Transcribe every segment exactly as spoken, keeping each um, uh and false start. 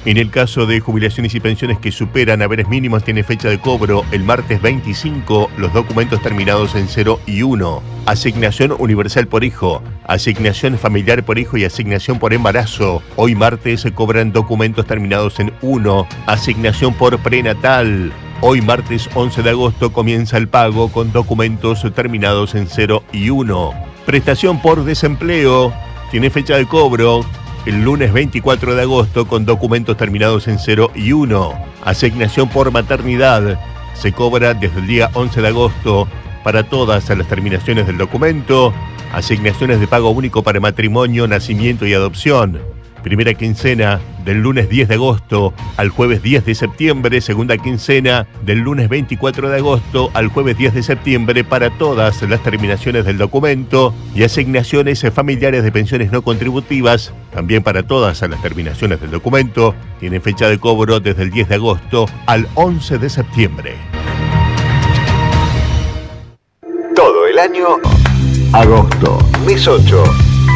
En el caso de jubilaciones y pensiones que superan haberes mínimos, tiene fecha de cobro el martes veinticinco, los documentos terminados en cero y uno. Asignación universal por hijo, asignación familiar por hijo y asignación por embarazo. Hoy martes se cobran documentos terminados en uno. Asignación por prenatal. Hoy martes once de agosto comienza el pago con documentos terminados en cero y uno. Prestación por desempleo, tiene fecha de cobro el lunes veinticuatro de agosto con documentos terminados en cero y uno. Asignación por maternidad se cobra desde el día once de agosto para todas las terminaciones del documento. Asignaciones de pago único para matrimonio, nacimiento y adopción. Primera quincena del lunes diez de agosto al jueves diez de septiembre. Segunda quincena del lunes veinticuatro de agosto al jueves diez de septiembre para todas las terminaciones del documento. Y asignaciones familiares de pensiones no contributivas también para todas las terminaciones del documento. Tienen fecha de cobro desde el diez de agosto al once de septiembre. Todo el año, agosto, mes ocho.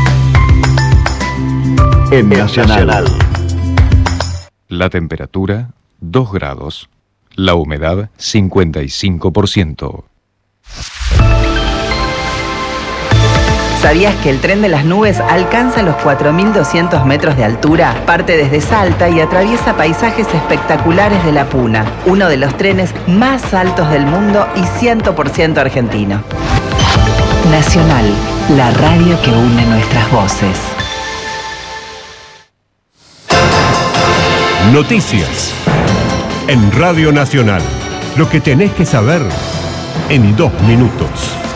En Nacional. La temperatura, dos grados. La humedad, cincuenta y cinco por ciento. ¿Sabías que el tren de las nubes alcanza los cuatro mil doscientos metros de altura? Parte desde Salta y atraviesa paisajes espectaculares de la Puna, uno de los trenes más altos del mundo y cien por ciento argentino. Nacional, la radio que une nuestras voces. Noticias en Radio Nacional. Lo que tenés que saber en dos minutos.